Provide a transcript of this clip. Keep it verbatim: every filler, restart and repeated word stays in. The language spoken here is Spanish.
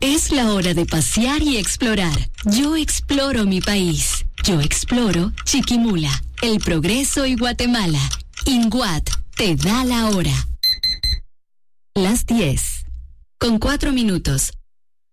Es la hora de pasear y explorar. Yo exploro mi país. Yo exploro Chiquimula, El Progreso y Guatemala. INGUAT te da la hora. Las diez. Con cuatro minutos.